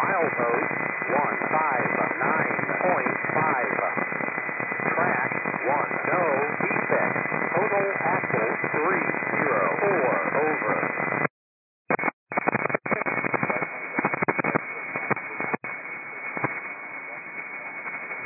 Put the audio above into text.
Milepost 159.5. Track 1. No defects. Total axle 3.